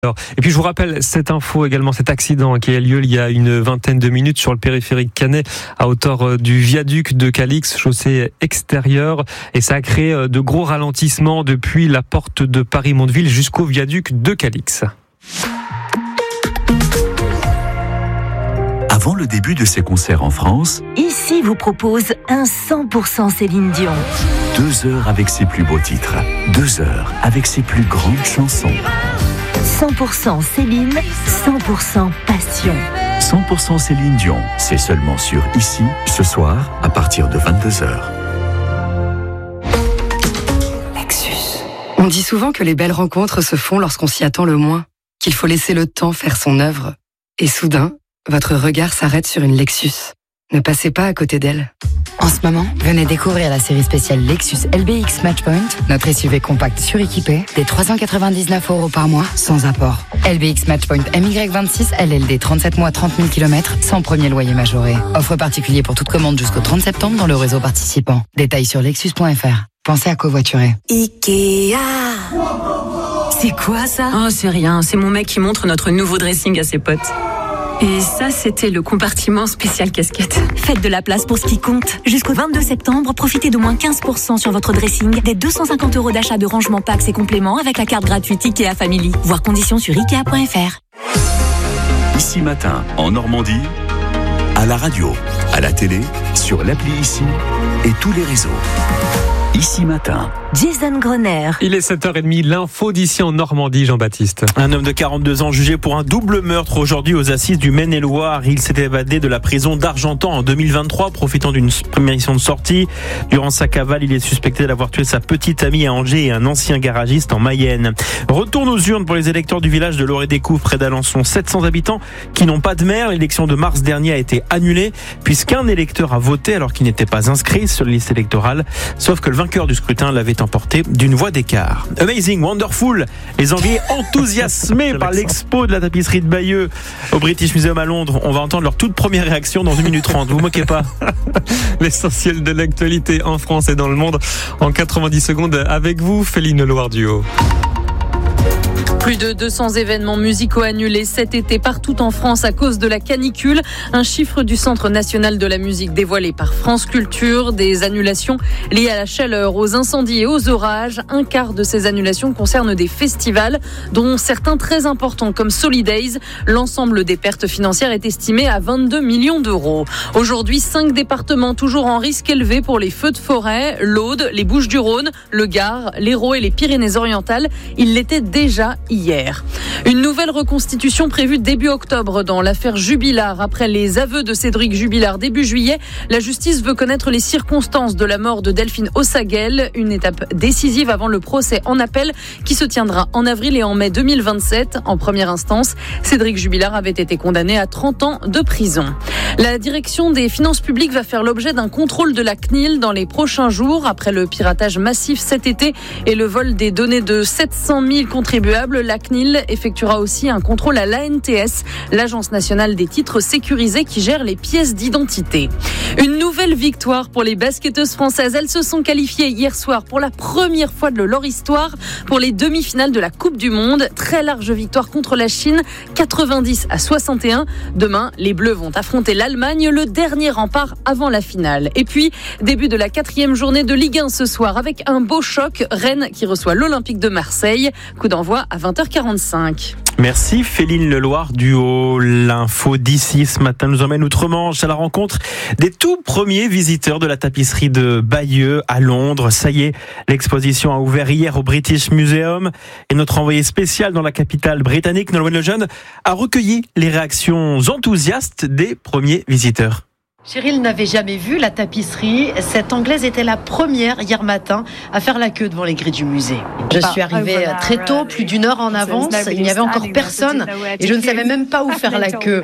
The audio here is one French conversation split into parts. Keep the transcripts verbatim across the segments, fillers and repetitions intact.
Et puis je vous rappelle cette info également, cet accident qui a lieu il y a une vingtaine de minutes sur le périphérique caennais à hauteur du viaduc de Calix, chaussée extérieure, et ça a créé de gros ralentissements depuis la porte de Paris-Mondeville jusqu'au viaduc de Calix. Avant le début de ses concerts en France, Ici vous propose un cent pour cent Céline Dion. deux heures avec ses plus beaux titres, deux heures avec ses plus grandes chansons. cent pour cent Céline, cent pour cent passion. cent pour cent Céline Dion, c'est seulement sur Ici, ce soir, à partir de vingt-deux heures. Lexus. On dit souvent que les belles rencontres se font lorsqu'on s'y attend le moins, qu'il faut laisser le temps faire son œuvre. Et soudain, votre regard s'arrête sur une Lexus. Ne passez pas à côté d'elle. En ce moment, venez découvrir la série spéciale Lexus L B X Matchpoint, notre S U V compact suréquipé, des trois cent quatre-vingt-dix-neuf euros par mois, sans apport. L B X Matchpoint M Y vingt-six, L L D trente-sept mois, trente mille kilomètres, sans premier loyer majoré. Offre particulière pour toute commande jusqu'au trente septembre dans le réseau participant. Détails sur lexus point f r. Pensez à covoiturer. Ikea. C'est quoi ça? Oh, c'est rien. C'est mon mec qui montre notre nouveau dressing à ses potes. Et ça, c'était le compartiment spécial casquette. Faites de la place pour ce qui compte. Jusqu'au vingt-deux septembre, profitez d'au moins quinze pour cent sur votre dressing, des deux cent cinquante euros d'achat de rangement packs et compléments avec la carte gratuite Ikea Family. Voir conditions sur ikea point f r. Ici Matin, en Normandie, à la radio, à la télé, sur l'appli Ici et tous les réseaux. Ici Matin. Jason Grenier. Il est sept heures trente, l'info d'ici en Normandie, Jean-Baptiste. Un homme de quarante-deux ans jugé pour un double meurtre aujourd'hui aux assises du Maine-et-Loire. Il s'est évadé de la prison d'Argentan en deux mille vingt-trois, profitant d'une permission de sortie. Durant sa cavale, il est suspecté d'avoir tué sa petite amie à Angers et un ancien garagiste en Mayenne. Retourne aux urnes pour les électeurs du village de Loré-des-Couves, près d'Alençon. sept cents habitants qui n'ont pas de maire. L'élection de mars dernier a été annulée puisqu'un électeur a voté alors qu'il n'était pas inscrit sur la liste électorale. Sauf que le vainqueur du scrutin l'avait emporté d'une voix d'écart. Amazing, wonderful. Les Anglais enthousiasmés par l'expo de la tapisserie de Bayeux au British Museum à Londres. On va entendre leur toute première réaction dans une minute trente. Vous moquez pas. L'essentiel de l'actualité en France et dans le monde en quatre-vingt-dix secondes avec vous, Féline Loire-Duo. Plus de deux cents événements musicaux annulés cet été partout en France à cause de la canicule. Un chiffre du Centre national de la musique dévoilé par France Culture. Des annulations liées à la chaleur, aux incendies et aux orages. Un quart de ces annulations concernent des festivals, dont certains très importants comme Solidays. L'ensemble des pertes financières est estimé à vingt-deux millions d'euros. Aujourd'hui, cinq départements toujours en risque élevé pour les feux de forêt. L'Aude, les Bouches-du-Rhône, le Gard, l'Hérault et les Pyrénées-Orientales. Il l'était déjà hier. Une nouvelle reconstitution prévue début octobre dans l'affaire Jubilard. Après les aveux de Cédric Jubilard début juillet, la justice veut connaître les circonstances de la mort de Delphine Ossaguel. Une étape décisive avant le procès en appel qui se tiendra en avril et en mai deux mille vingt-sept. En première instance, Cédric Jubilard avait été condamné à trente ans de prison. La direction des finances publiques va faire l'objet d'un contrôle de la C N I L dans les prochains jours. Après le piratage massif cet été et le vol des données de sept cent mille contribuables, la C N I L effectuera aussi un contrôle à l'A N T S, l'Agence nationale des titres sécurisés qui gère les pièces d'identité. Une nouvelle victoire pour les basketteuses françaises. Elles se sont qualifiées hier soir pour la première fois de leur histoire pour les demi-finales de la Coupe du Monde. Très large victoire contre la Chine, quatre-vingt-dix à soixante et un. Demain, les Bleus vont affronter l'Allemagne, le dernier rempart avant la finale. Et puis, début de la quatrième journée de Ligue un ce soir avec un beau choc. Rennes qui reçoit l'Olympique de Marseille. Coup d'envoi à vingt heures quarante-cinq. Merci Féline Leloire-Duo. L'info d'ici ce matin nous emmène outre-Manche à la rencontre des tout premiers visiteurs de la tapisserie de Bayeux à Londres. Ça y est, l'exposition a ouvert hier au British Museum et notre envoyé spécial dans la capitale britannique, Nolwenn Lejeune, a recueilli les réactions enthousiastes des premiers visiteurs. Cheryl n'avait jamais vu la tapisserie. Cette Anglaise était la première hier matin à faire la queue devant les grilles du musée. Je suis arrivée très tôt, plus d'une heure en avance. Il n'y avait encore personne et je ne savais même pas où faire la queue.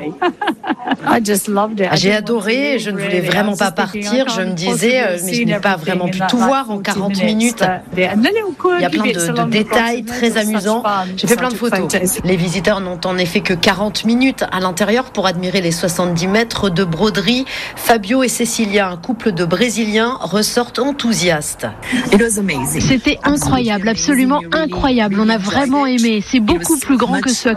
J'ai adoré, je ne voulais vraiment pas partir. Je me disais, mais je n'ai pas vraiment pu tout voir en quarante minutes. Il y a plein de, de détails très amusants. J'ai fait plein de photos. Les visiteurs n'ont en effet que quarante minutes à l'intérieur pour admirer les soixante-dix mètres de broderie Fabio et Cecilia, un couple de Brésiliens, ressortent enthousiastes. C'était incroyable, absolument incroyable. On a vraiment aimé. C'est beaucoup plus grand que ce